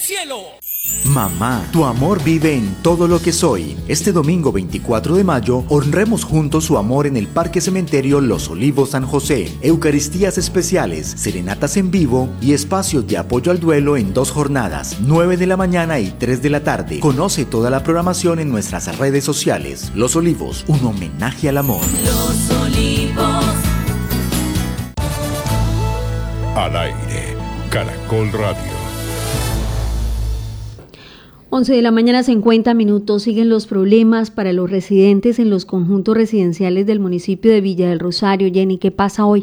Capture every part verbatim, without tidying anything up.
cielo. Mamá, tu amor vive en todo lo que soy. Este domingo veinticuatro de mayo, honremos juntos su amor en el Parque Cementerio Los Olivos San José. Eucaristías especiales, serenatas en vivo y espacios de apoyo al duelo en dos jornadas, nueve de la mañana y tres de la tarde. Conoce toda la programación en nuestras redes sociales. Los Olivos, un homenaje al amor. Los Olivos. Al aire, Caracol Radio. once de la mañana, cincuenta minutos. Siguen los problemas para los residentes en los conjuntos residenciales del municipio de Villa del Rosario. Jenny, ¿qué pasa hoy?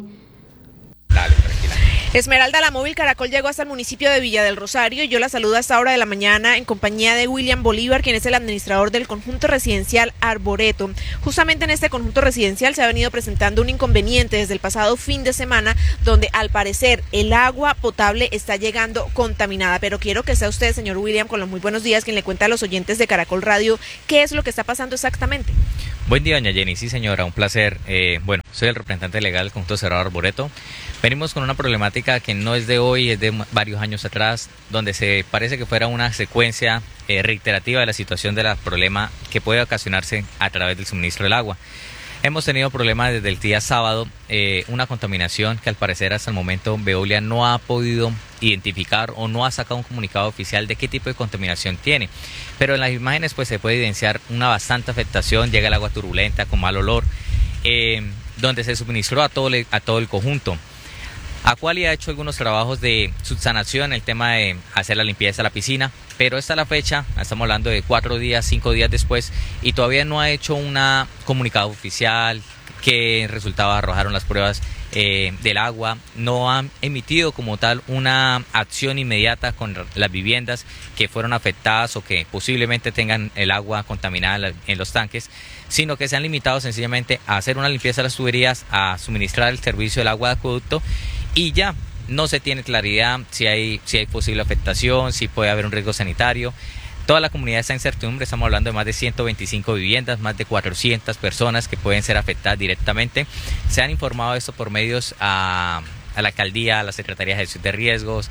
Dale, tranquila. Esmeralda, la móvil Caracol llegó hasta el municipio de Villa del Rosario y yo la saludo a esta hora de la mañana en compañía de William Bolívar, quien es el administrador del conjunto residencial Arboreto. Justamente en este conjunto residencial se ha venido presentando un inconveniente desde el pasado fin de semana, donde al parecer el agua potable está llegando contaminada. Pero quiero que sea usted, señor William, con los muy buenos días, quien le cuenta a los oyentes de Caracol Radio qué es lo que está pasando exactamente. Buen día, doña Jenny. Sí, señora, un placer. Eh, bueno, soy el representante legal del conjunto cerrado Arboreto. Venimos con una problemática que no es de hoy, es de varios años atrás, donde se parece que fuera una secuencia eh, reiterativa de la situación del problema que puede ocasionarse a través del suministro del agua. Hemos tenido problemas desde el día sábado, eh, una contaminación que al parecer hasta el momento Veolia no ha podido identificar o no ha sacado un comunicado oficial de qué tipo de contaminación tiene. Pero en las imágenes pues se puede evidenciar una bastante afectación, llega el agua turbulenta con mal olor, eh, donde se suministró a todo, a todo el conjunto. Aqualia ha hecho algunos trabajos de subsanación, el tema de hacer la limpieza de la piscina, pero esta es la fecha, estamos hablando de cuatro días, cinco días después, y todavía no ha hecho un comunicado oficial, qué resultados arrojaron las pruebas eh, del agua, no han emitido como tal una acción inmediata con las viviendas que fueron afectadas o que posiblemente tengan el agua contaminada en los tanques, sino que se han limitado sencillamente a hacer una limpieza de las tuberías, a suministrar el servicio del agua de acueducto, y ya no se tiene claridad si hay, si hay posible afectación, si puede haber un riesgo sanitario. Toda la comunidad está en incertidumbre, estamos hablando de más de ciento veinticinco viviendas, más de cuatrocientas personas que pueden ser afectadas directamente. Se han informado de esto por medios a, a la alcaldía, a la Secretaría de Gestión de Riesgos,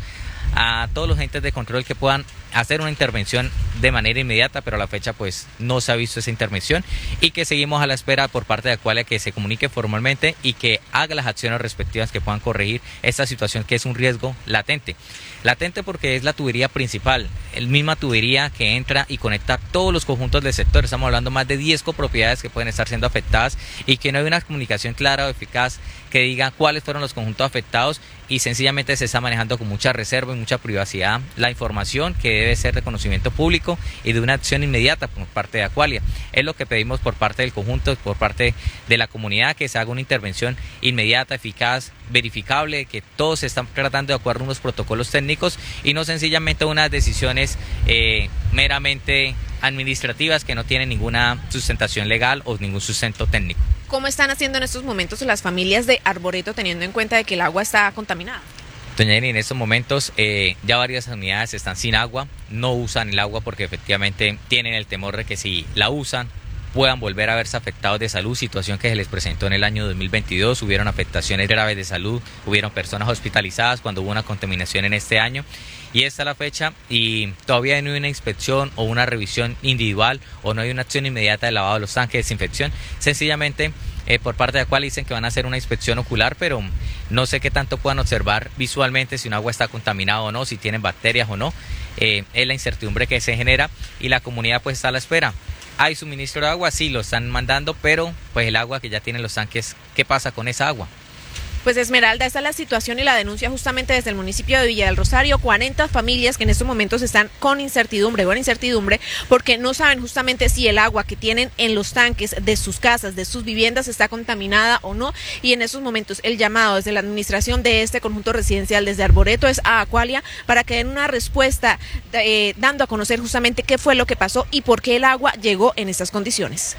a todos los entes de control que puedan hacer una intervención de manera inmediata, pero a la fecha pues no se ha visto esa intervención y que seguimos a la espera por parte de Aqualia que se comunique formalmente y que haga las acciones respectivas que puedan corregir esta situación que es un riesgo latente. Latente porque es la tubería principal, el misma tubería que entra y conecta todos los conjuntos del sector. Estamos hablando de más de diez copropiedades que pueden estar siendo afectadas y que no hay una comunicación clara o eficaz que diga cuáles fueron los conjuntos afectados y sencillamente se está manejando con mucha reserva y mucha privacidad la información que debe ser de conocimiento público y de una acción inmediata por parte de Aqualia. Es lo que pedimos por parte del conjunto, por parte de la comunidad, que se haga una intervención inmediata, eficaz, verificable, que todos se están tratando de acuerdo a unos protocolos técnicos y no sencillamente unas decisiones eh, meramente administrativas que no tienen ninguna sustentación legal o ningún sustento técnico. ¿Cómo están haciendo en estos momentos las familias de Arboreto teniendo en cuenta de que el agua está contaminada? Doña Jenny, en estos momentos eh, ya varias unidades están sin agua, no usan el agua porque efectivamente tienen el temor de que si la usan puedan volver a verse afectados de salud, situación que se les presentó en el año dos mil veintidós, hubieron afectaciones graves de salud, hubieron personas hospitalizadas cuando hubo una contaminación en este año y esta es la fecha y todavía no hay una inspección o una revisión individual o no hay una acción inmediata de lavado de los tanques, desinfección, sencillamente eh, por parte de Aqualia dicen que van a hacer una inspección ocular, pero no sé qué tanto puedan observar visualmente si un agua está contaminada o no, si tienen bacterias o no, eh, es la incertidumbre que se genera y la comunidad pues está a la espera. Hay suministro de agua, sí, lo están mandando, pero pues el agua que ya tienen los tanques, ¿qué pasa con esa agua? Pues Esmeralda, esta es la situación y la denuncia justamente desde el municipio de Villa del Rosario, cuarenta familias que en estos momentos están con incertidumbre, con incertidumbre, porque no saben justamente si el agua que tienen en los tanques de sus casas, de sus viviendas está contaminada o no, y en estos momentos el llamado desde la administración de este conjunto residencial desde Arboreto es a Aqualia para que den una respuesta eh, dando a conocer justamente qué fue lo que pasó y por qué el agua llegó en estas condiciones.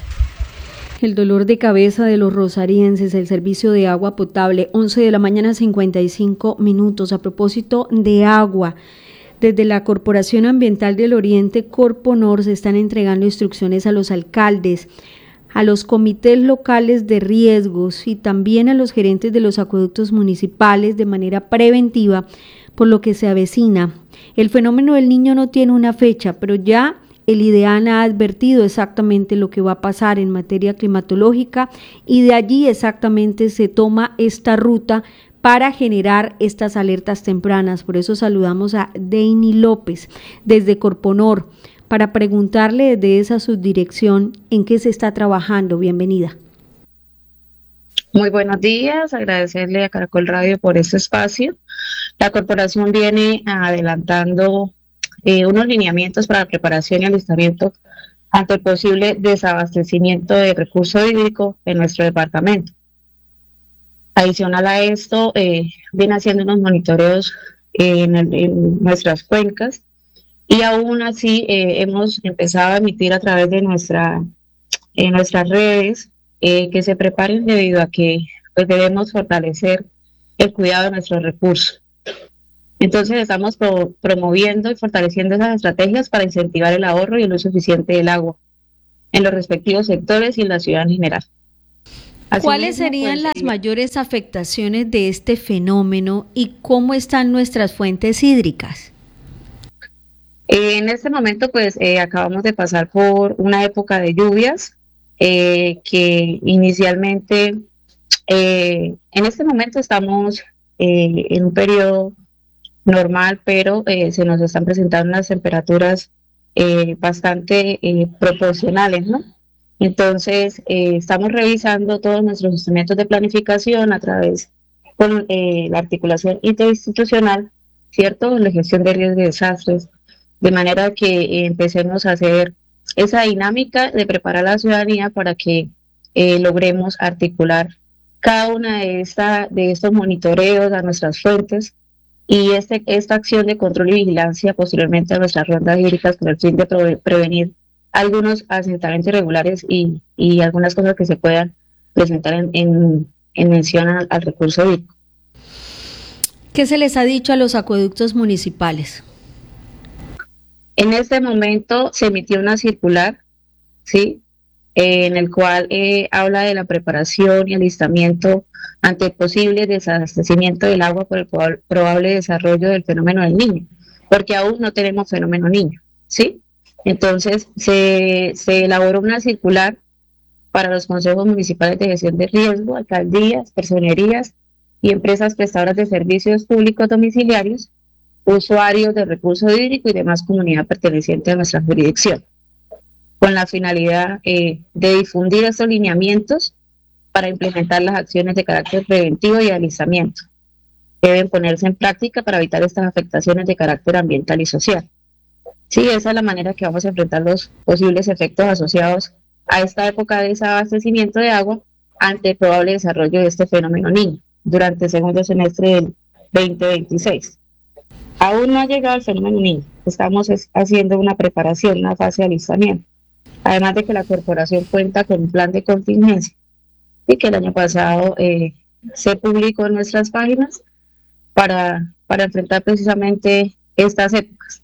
El dolor de cabeza de los rosarienses, el servicio de agua potable, once de la mañana, cincuenta y cinco minutos. A propósito de agua, desde la Corporación Ambiental del Oriente, Corponor, se están entregando instrucciones a los alcaldes, a los comités locales de riesgos y también a los gerentes de los acueductos municipales de manera preventiva por lo que se avecina. El fenómeno del Niño no tiene una fecha, pero ya el IDEAN ha advertido exactamente lo que va a pasar en materia climatológica y de allí exactamente se toma esta ruta para generar estas alertas tempranas. Por eso saludamos a Deini López desde Corponor para preguntarle desde esa subdirección en qué se está trabajando. Bienvenida. Muy buenos días, agradecerle a Caracol Radio por este espacio. La corporación viene adelantando eh, unos lineamientos para la preparación y alistamiento ante el posible desabastecimiento de recurso hídrico en nuestro departamento. Adicional a esto, eh, viene haciendo unos monitoreos eh, en, el, en nuestras cuencas y aún así eh, hemos empezado a emitir a través de nuestra, eh, nuestras redes eh, que se preparen debido a que pues, debemos fortalecer el cuidado de nuestros recursos. Entonces estamos pro, promoviendo y fortaleciendo esas estrategias para incentivar el ahorro y el uso eficiente del agua en los respectivos sectores y en la ciudad en general. Así ¿Cuáles mismo, serían pues, las eh, mayores afectaciones de este fenómeno y cómo están nuestras fuentes hídricas? Eh, en este momento, pues, eh, acabamos de pasar por una época de lluvias eh, que inicialmente, eh, en este momento estamos eh, en un periodo normal, pero eh, se nos están presentando unas temperaturas eh, bastante eh, proporcionales, ¿no? Entonces, eh, estamos revisando todos nuestros instrumentos de planificación a través con eh, la articulación interinstitucional, ¿cierto? La gestión de riesgos y desastres, de manera que eh, empecemos a hacer esa dinámica de preparar a la ciudadanía para que eh, logremos articular cada una de, esta, de estos monitoreos a nuestras fuentes y este, esta acción de control y vigilancia posteriormente a nuestras rondas hídricas con el fin de pre prevenir algunos asentamientos irregulares y, y algunas cosas que se puedan presentar en, en, en mención al, al recurso hídrico. ¿Qué se les ha dicho a los acueductos municipales? En este momento se emitió una circular, ¿sí? Eh, en el cual eh, habla de la preparación y alistamiento ante el posible desabastecimiento del agua por el prob probable desarrollo del fenómeno del Niño, porque aún no tenemos fenómeno Niño, ¿sí? Entonces se, se elaboró una circular para los consejos municipales de gestión de riesgo, alcaldías, personerías y empresas prestadoras de servicios públicos domiciliarios, usuarios de recurso hídrico y demás comunidad perteneciente a nuestra jurisdicción, con la finalidad eh, de difundir estos lineamientos para implementar las acciones de carácter preventivo y de alistamiento. Deben ponerse en práctica para evitar estas afectaciones de carácter ambiental y social. Sí, esa es la manera que vamos a enfrentar los posibles efectos asociados a esta época de desabastecimiento de agua ante el probable desarrollo de este fenómeno Niño durante el segundo semestre del veinte veintiséis. Aún no ha llegado el fenómeno Niño, estamos haciendo una preparación, una fase de alistamiento. Además de que la corporación cuenta con un plan de contingencia y que el año pasado eh, se publicó en nuestras páginas para, para enfrentar precisamente estas épocas.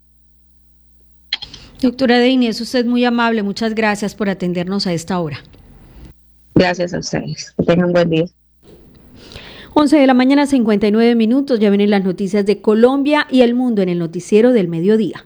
Doctora Deini, es usted muy amable, muchas gracias por atendernos a esta hora. Gracias a ustedes, que tengan buen día. once de la mañana, cincuenta y nueve minutos, ya vienen las noticias de Colombia y el mundo en el noticiero del mediodía.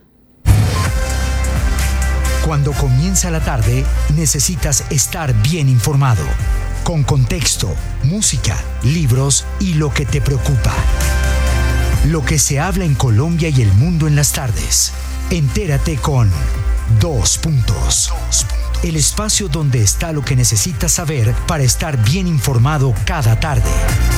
Cuando comienza la tarde, necesitas estar bien informado, con contexto, música, libros y lo que te preocupa. Lo que se habla en Colombia y el mundo en las tardes. Entérate con Dos Puntos. El espacio donde está lo que necesitas saber para estar bien informado cada tarde.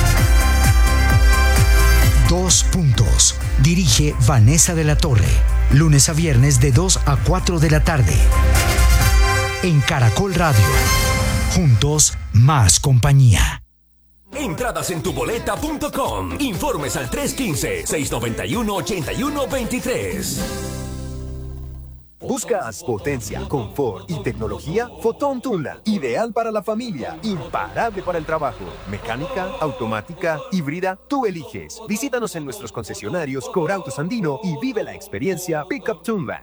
Dos Puntos. Dirige Vanessa de la Torre. Lunes a viernes de dos a cuatro de la tarde. En Caracol Radio. Juntos, más compañía. Entradas en tu boleta punto com. Informes al tres uno cinco, seis nueve uno, ocho uno dos tres. ¿Buscas potencia, confort y tecnología? Fotón Tundra, ideal para la familia, imparable para el trabajo. Mecánica, automática, híbrida, tú eliges. Visítanos en nuestros concesionarios Corautos Andino y vive la experiencia Pickup Tundra.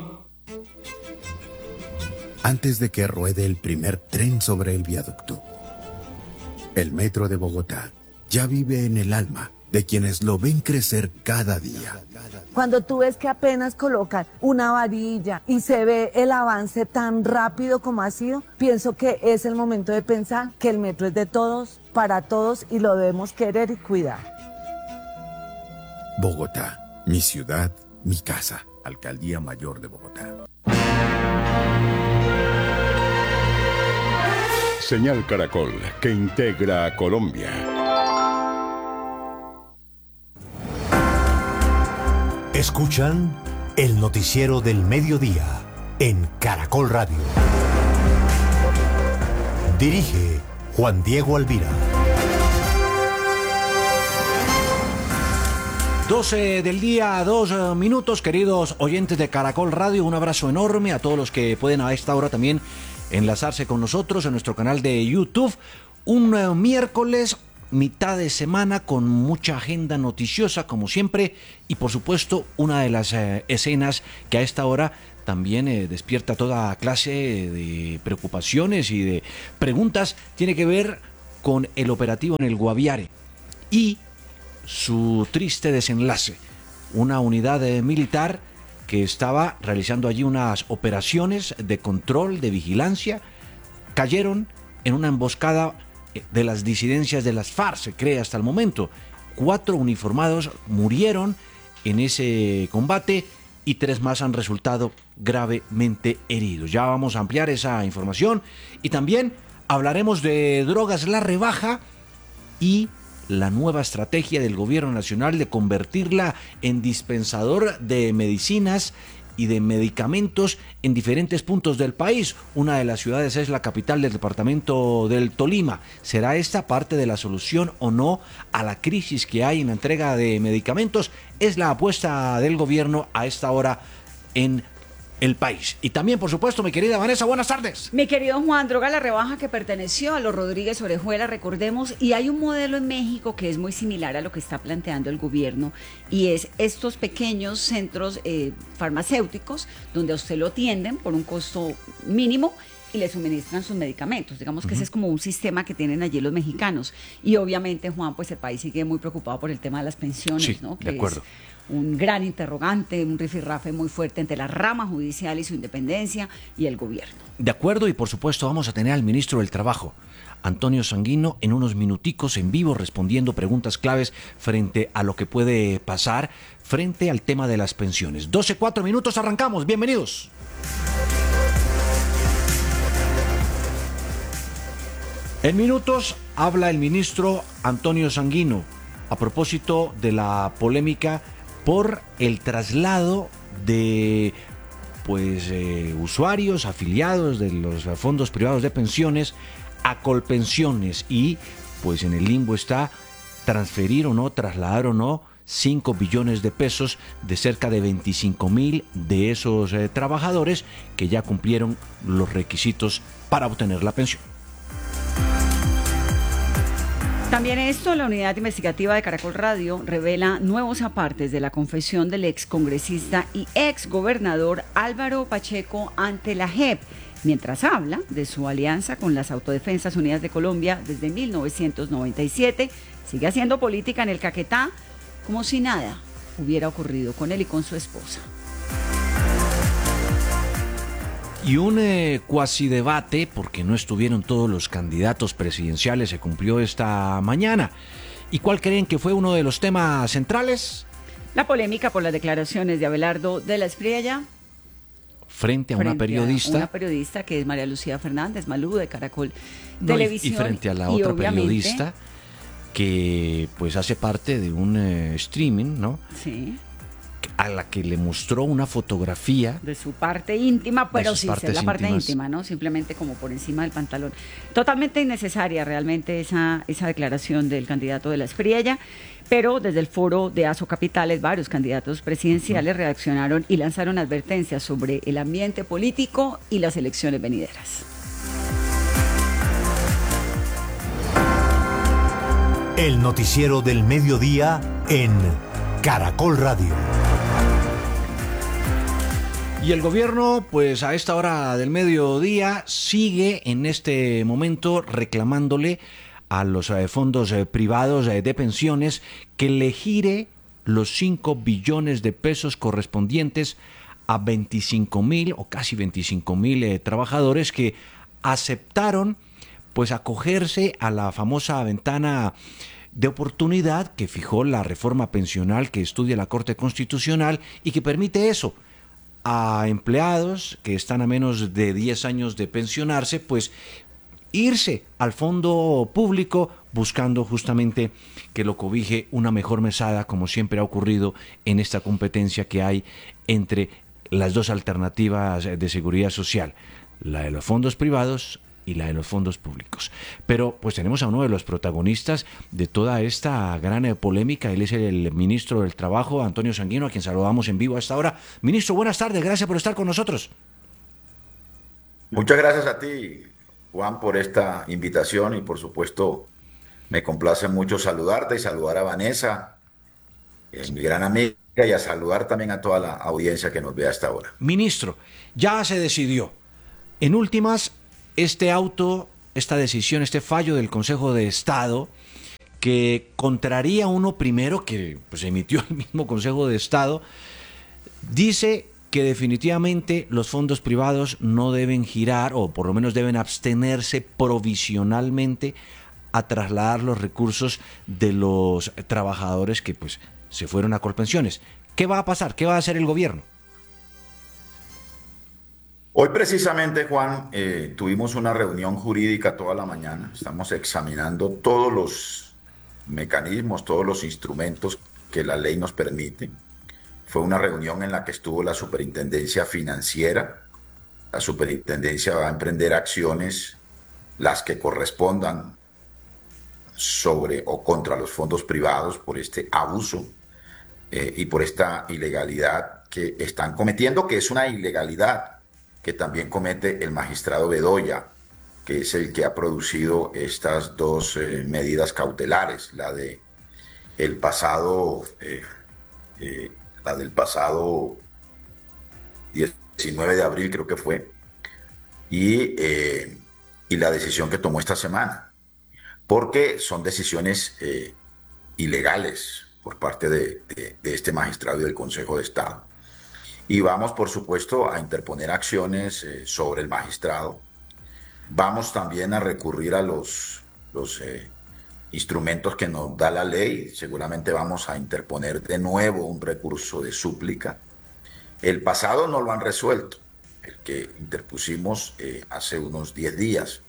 Antes de que ruede el primer tren sobre el viaducto, el metro de Bogotá ya vive en el alma de quienes lo ven crecer cada día. Cuando tú ves que apenas colocan una varilla y se ve el avance tan rápido como ha sido, pienso que es el momento de pensar que el metro es de todos, para todos, y lo debemos querer y cuidar. Bogotá, mi ciudad, mi casa. Alcaldía Mayor de Bogotá. Señal Caracol, que integra a Colombia. Escuchan el noticiero del mediodía en Caracol Radio. Dirige Juan Diego Alvira. doce del día, dos minutos, queridos oyentes de Caracol Radio, un abrazo enorme a todos los que pueden a esta hora también enlazarse con nosotros en nuestro canal de YouTube. Un uh, miércoles, mitad de semana, con mucha agenda noticiosa como siempre, y por supuesto una de las uh, escenas que a esta hora también eh, despierta toda clase de preocupaciones y de preguntas, tiene que ver con el operativo en el Guaviare y su triste desenlace. Una unidad eh, militar que estaba realizando allí unas operaciones de control, de vigilancia, cayeron en una emboscada de las disidencias de las FARC, se cree hasta el momento. Cuatro uniformados murieron en ese combate y tres más han resultado gravemente heridos. Ya vamos a ampliar esa información y también hablaremos de drogas la rebaja y la nueva estrategia del gobierno nacional de convertirla en dispensador de medicinas y de medicamentos en diferentes puntos del país. Una de las ciudades es la capital del departamento del Tolima. ¿Será esta parte de la solución o no a la crisis que hay en la entrega de medicamentos? Es la apuesta del gobierno a esta hora en el país. Y también, por supuesto, mi querida Vanessa, buenas tardes. Mi querido Juan, droga la rebaja que perteneció a los Rodríguez Orejuela, recordemos, y hay un modelo en México que es muy similar a lo que está planteando el gobierno, y es estos pequeños centros eh, farmacéuticos donde a usted lo atienden por un costo mínimo y le suministran sus medicamentos. Digamos que uh-huh. ese es como un sistema que tienen allí los mexicanos. Y obviamente, Juan, pues el país sigue muy preocupado por el tema de las pensiones, sí, ¿no? Que de acuerdo. Es un gran interrogante, un rifirrafe muy fuerte entre la rama judicial y su independencia y el gobierno. De acuerdo, y por supuesto vamos a tener al ministro del Trabajo, Antonio Sanguino, en unos minuticos en vivo respondiendo preguntas claves frente a lo que puede pasar frente al tema de las pensiones. doce, cuatro minutos, arrancamos, bienvenidos. En minutos habla el ministro Antonio Sanguino a propósito de la polémica por el traslado de pues eh, usuarios afiliados de los fondos privados de pensiones a Colpensiones, y pues en el limbo está transferir o no, trasladar o no cinco billones de pesos de cerca de veinticinco mil de esos eh, trabajadores que ya cumplieron los requisitos para obtener la pensión. También esto, la unidad investigativa de Caracol Radio revela nuevos apartes de la confesión del excongresista y exgobernador Álvaro Pacheco ante la J E P, mientras habla de su alianza con las Autodefensas Unidas de Colombia desde mil novecientos noventa y siete, sigue haciendo política en el Caquetá como si nada hubiera ocurrido con él y con su esposa. Y un eh, cuasi debate, porque no estuvieron todos los candidatos presidenciales, se cumplió esta mañana. ¿Y cuál creen que fue uno de los temas centrales? La polémica por las declaraciones de Abelardo de la Espriella frente a frente una periodista. A una periodista que es María Lucía Fernández Malú, de Caracol no, Televisión. Y, y frente a la otra periodista que pues hace parte de un eh, streaming, ¿no? Sí. A la que le mostró una fotografía de su parte íntima, pero sí, es la parte íntimas. íntima, ¿no? Simplemente como por encima del pantalón. Totalmente innecesaria realmente esa, esa declaración del candidato de la Espriella, pero desde el foro de Aso Capitales varios candidatos presidenciales uh-huh. reaccionaron y lanzaron advertencias sobre el ambiente político y las elecciones venideras. El noticiero del mediodía en Caracol Radio. Y el gobierno, pues a esta hora del mediodía, sigue en este momento reclamándole a los eh, fondos eh, privados eh, de pensiones que le gire los cinco billones de pesos correspondientes a veinticinco mil o casi veinticinco mil eh, trabajadores que aceptaron pues acogerse a la famosa ventana de oportunidad que fijó la reforma pensional que estudia la Corte Constitucional y que permite eso a empleados que están a menos de diez años de pensionarse, pues irse al fondo público buscando justamente que lo cobije una mejor mesada, como siempre ha ocurrido en esta competencia que hay entre las dos alternativas de seguridad social, la de los fondos privados y la de los fondos públicos. Pero pues tenemos a uno de los protagonistas de toda esta gran polémica. Él es el ministro del Trabajo, Antonio Sanguino, a quien saludamos en vivo a esta hora. Ministro, buenas tardes, gracias por estar con nosotros. Muchas gracias a ti, Juan, por esta invitación y por supuesto me complace mucho saludarte y saludar a Vanessa, mi gran amiga, y a saludar también a toda la audiencia que nos ve hasta ahora. Ministro, ya se decidió. En últimas, este auto, esta decisión, este fallo del Consejo de Estado, que contraría uno primero que pues, emitió el mismo Consejo de Estado, dice que definitivamente los fondos privados no deben girar, o por lo menos deben abstenerse provisionalmente a trasladar los recursos de los trabajadores que pues se fueron a Colpensiones. ¿Qué va a pasar? ¿Qué va a hacer el gobierno? Hoy precisamente, Juan, eh, tuvimos una reunión jurídica toda la mañana. Estamos examinando todos los mecanismos, todos los instrumentos que la ley nos permite. Fue una reunión en la que estuvo la Superintendencia Financiera. La Superintendencia va a emprender acciones, las que correspondan sobre o contra los fondos privados por este abuso eh, y por esta ilegalidad que están cometiendo, que es una ilegalidad que también comete el magistrado Bedoya, que es el que ha producido estas dos eh, medidas cautelares, la de el pasado, eh, eh, la del pasado diecinueve de abril creo que fue, y, eh, y la decisión que tomó esta semana, porque son decisiones eh, ilegales por parte de, de, de este magistrado y del Consejo de Estado. Y vamos, por supuesto, a interponer acciones eh, sobre el magistrado. Vamos también a recurrir a los, los eh, instrumentos que nos da la ley. Seguramente vamos a interponer de nuevo un recurso de súplica. El pasado no lo han resuelto, el que interpusimos eh, hace unos diez días.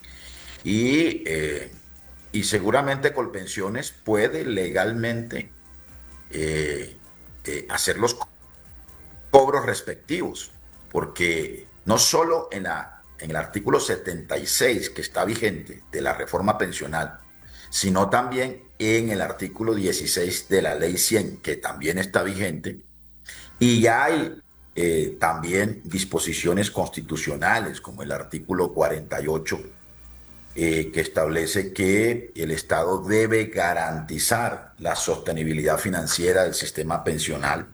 Y, eh, y seguramente Colpensiones puede legalmente eh, eh, hacer los cobros respectivos, porque no solo en, la, en el artículo setenta y seis que está vigente de la reforma pensional, sino también en el artículo dieciséis de la ley cien, que también está vigente, y ya hay eh, también disposiciones constitucionales, como el artículo cuarenta y ocho, eh, que establece que el Estado debe garantizar la sostenibilidad financiera del sistema pensional.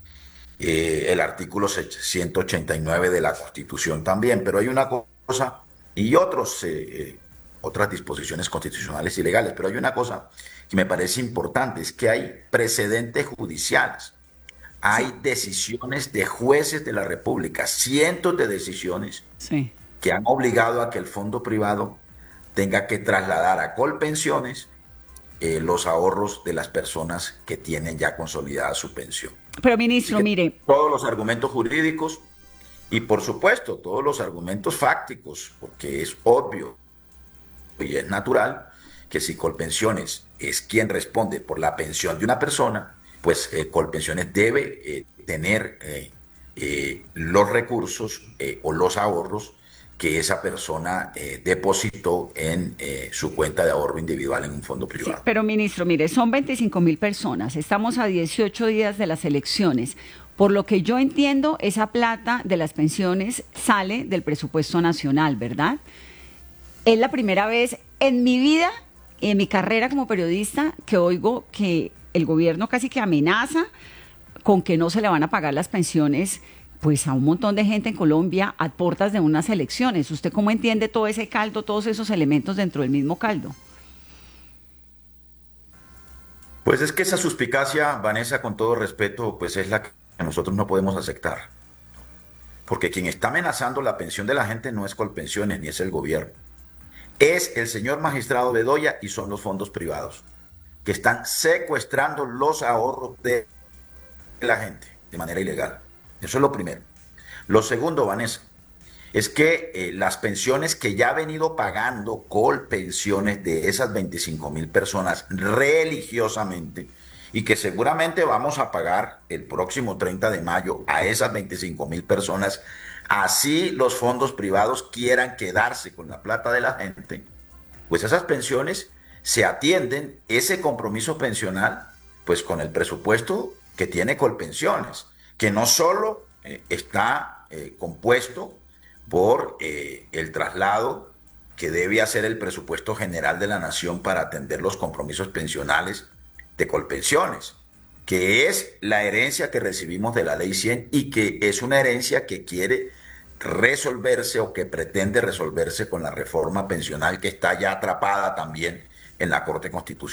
Eh, el artículo ciento ochenta y nueve de la Constitución también, pero hay una cosa y otros, eh, eh, otras disposiciones constitucionales y legales, pero hay una cosa que me parece importante, es que hay precedentes judiciales, hay decisiones de jueces de la República, cientos de decisiones sí. que han obligado a que el fondo privado tenga que trasladar a Colpensiones eh, los ahorros de las personas que tienen ya consolidada su pensión. Pero ministro, mire... Todos los argumentos jurídicos y por supuesto todos los argumentos fácticos, porque es obvio y es natural que si Colpensiones es quien responde por la pensión de una persona, pues eh, Colpensiones debe eh, tener eh, eh, los recursos eh, o los ahorros que esa persona eh, depositó en eh, su cuenta de ahorro individual en un fondo privado. Sí, pero ministro, mire, son veinticinco mil personas, estamos a dieciocho días de las elecciones. Por lo que yo entiendo, esa plata de las pensiones sale del presupuesto nacional, ¿verdad? Es la primera vez en mi vida, en mi carrera como periodista, que oigo que el gobierno casi que amenaza con que no se le van a pagar las pensiones pues a un montón de gente en Colombia a puertas de unas elecciones. ¿Usted cómo entiende todo ese caldo, todos esos elementos dentro del mismo caldo? Pues es que esa suspicacia, Vanessa, con todo respeto, pues es la que nosotros no podemos aceptar. Porque quien está amenazando la pensión de la gente no es Colpensiones ni es el gobierno. Es el señor magistrado Bedoya y son los fondos privados que están secuestrando los ahorros de la gente de manera ilegal. Eso es lo primero. Lo segundo, Vanessa, es que eh, las pensiones que ya ha venido pagando Colpensiones de esas veinticinco mil personas religiosamente y que seguramente vamos a pagar el próximo treinta de mayo a esas veinticinco mil personas, así los fondos privados quieran quedarse con la plata de la gente, pues esas pensiones se atienden, ese compromiso pensional, pues con el presupuesto que tiene Colpensiones, que no solo eh, está eh, compuesto por eh, el traslado que debe hacer el presupuesto general de la nación para atender los compromisos pensionales de Colpensiones, que es la herencia que recibimos de la Ley cien y que es una herencia que quiere resolverse o que pretende resolverse con la reforma pensional que está ya atrapada también en la Corte Constitucional.